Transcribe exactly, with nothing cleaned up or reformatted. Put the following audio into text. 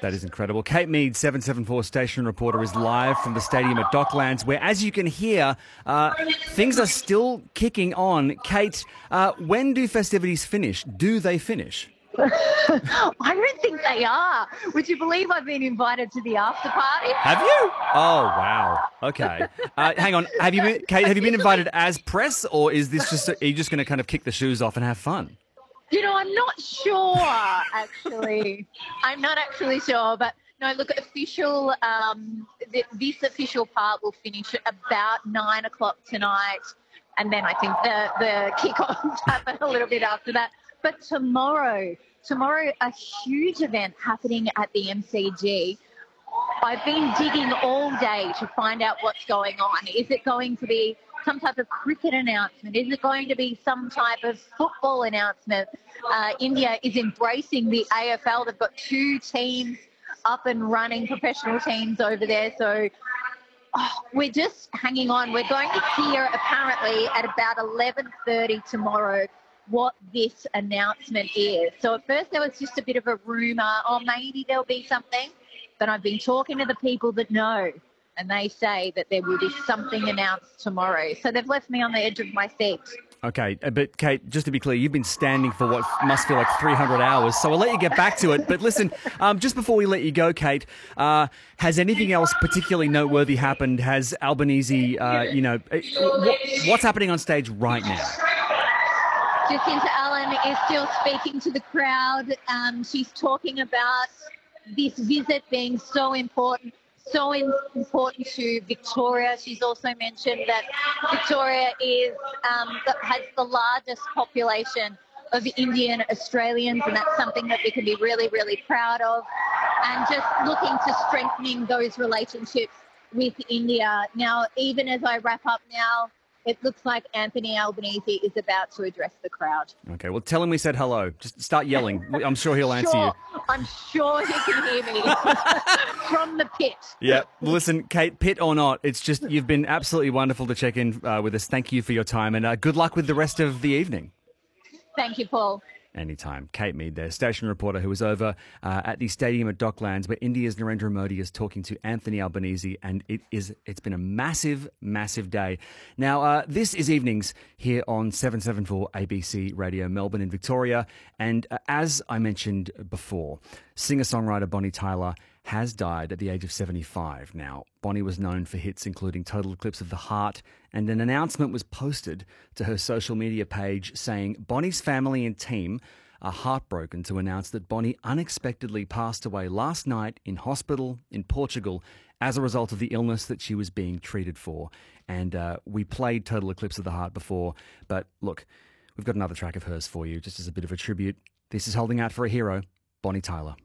That is incredible. Kate Mead, seven seven four station reporter, is live from the stadium at Docklands, where, as you can hear, uh, things are still kicking on. Kate, uh, when do festivities finish? Do they finish? I don't think they are. Would you believe I've been invited to the after party? Have you? Oh, wow. Okay. Uh, hang on. Have you been, Kate, have you been invited as press, or is this just, are you just going to kind of kick the shoes off and have fun? You know, I'm not sure, actually. I'm not actually sure, but no, look, official, um, th- this official part will finish at about nine o'clock tonight, and then I think the, the kick-offs happen a little bit after that. But tomorrow, tomorrow, a huge event happening at the M C G. I've been digging all day to find out what's going on. Is it going to be some type of cricket announcement? Is it going to be some type of football announcement? Uh, India is embracing the A F L. They've got two teams up and running, professional teams over there. So oh, we're just hanging on. We're going to hear apparently at about eleven thirty tomorrow what this announcement is. So at first there was just a bit of a rumour, oh, maybe there'll be something. But I've been talking to the people that know, and they say that there will be something announced tomorrow. So they've left me on the edge of my seat. Okay, but Kate, just to be clear, you've been standing for what must feel like three hundred hours, so I'll let you get back to it. But listen, um, just before we let you go, Kate, uh, has anything else particularly noteworthy happened? Has Albanese, uh, you know, what, what's happening on stage right now? Jacinta Allen is still speaking to the crowd. Um, she's talking about this visit being so important, so in, important to Victoria. She's also mentioned that Victoria is um, has the largest population of Indian Australians, and that's something that we can be really, really proud of. And just looking to strengthening those relationships with India. Now, even as I wrap up now, it looks like Anthony Albanese is about to address the crowd. Okay, well, tell him we said hello. Just start yelling. I'm sure he'll answer sure. you. I'm sure he can hear me from the pit. Yeah, listen, Kate, pit or not, it's just you've been absolutely wonderful to check in uh, with us. Thank you for your time, and uh, good luck with the rest of the evening. Thank you, Paul. Anytime. Kate Mead there, station reporter who was over uh, at the stadium at Docklands, where India's Narendra Modi is talking to Anthony Albanese, and it is, it's been a massive, massive day. Now, uh, this is evenings here on seven seven four A B C Radio Melbourne in Victoria, and uh, as I mentioned before, singer-songwriter Bonnie Tyler has died at the age of seventy-five. Now, Bonnie was known for hits including Total Eclipse of the Heart, and an announcement was posted to her social media page saying Bonnie's family and team are heartbroken to announce that Bonnie unexpectedly passed away last night in hospital in Portugal as a result of the illness that she was being treated for. And uh, we played Total Eclipse of the Heart before, but look, we've got another track of hers for you, just as a bit of a tribute. This is Holding Out for a Hero, Bonnie Tyler.